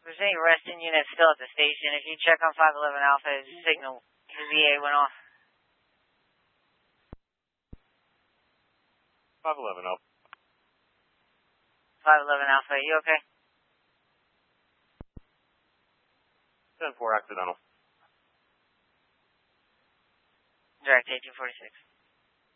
There's any resting units still at the station. If you check on 511 Alpha, his signal, his EA went off. 511 Alpha. 511 Alpha, you okay? 10-4 accidental. Direct 1846.